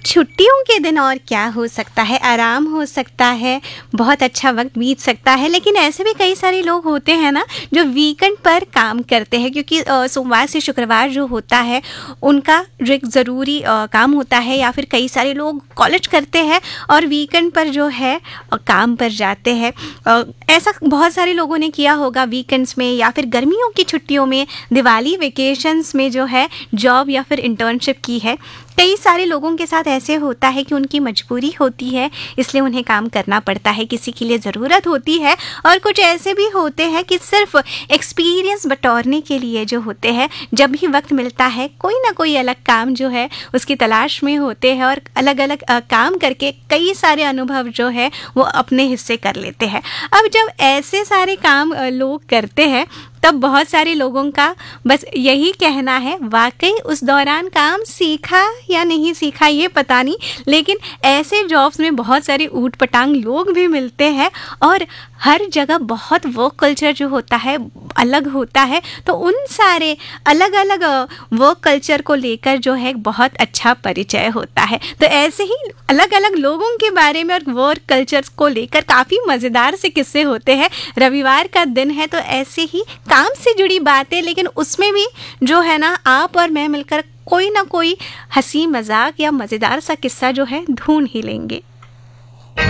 छुट्टियों के दिन और क्या हो सकता है, आराम हो सकता है, बहुत अच्छा वक्त बीत सकता है। लेकिन ऐसे भी कई सारे लोग होते हैं ना जो वीकेंड पर काम करते हैं, क्योंकि सोमवार से शुक्रवार जो होता है उनका जो एक ज़रूरी काम होता है, या फिर कई सारे लोग कॉलेज करते हैं और वीकेंड पर जो है काम पर जाते हैं। ऐसा बहुत सारे लोगों ने किया होगा वीकेंड्स में, या फिर गर्मियों की छुट्टियों में, दिवाली वेकेशंस में जो है जॉब या फिर इंटर्नशिप की है। कई सारे लोगों के साथ ऐसे होता है कि उनकी मजबूरी होती है, इसलिए उन्हें काम करना पड़ता है, किसी के लिए ज़रूरत होती है। और कुछ ऐसे भी होते हैं कि सिर्फ एक्सपीरियंस बटोरने के लिए जो होते हैं, जब भी वक्त मिलता है कोई ना कोई अलग काम जो है उसकी तलाश में होते हैं, और अलग अलग काम करके कई सारे अनुभव जो है वो अपने हिस्से कर लेते हैं। अब जब ऐसे सारे काम लोग करते हैं तब बहुत सारे लोगों का बस यही कहना है, वाकई उस दौरान काम सीखा या नहीं सीखा ये पता नहीं, लेकिन ऐसे जॉब्स में बहुत सारे ऊट पटांग लोग भी मिलते हैं और हर जगह बहुत वर्क कल्चर जो होता है अलग होता है। तो उन सारे अलग अलग वर्क कल्चर को लेकर जो है बहुत अच्छा परिचय होता है। तो ऐसे ही अलग अलग लोगों के बारे में और वर्क कल्चर को लेकर काफ़ी मज़ेदार से किस्से होते हैं। रविवार का दिन है तो ऐसे ही काम से जुड़ी बातें, लेकिन उसमें भी जो है ना आप और मैं मिलकर कोई ना कोई हंसी मजाक या मज़ेदार सा किस्सा जो है ढूंढ ही लेंगे।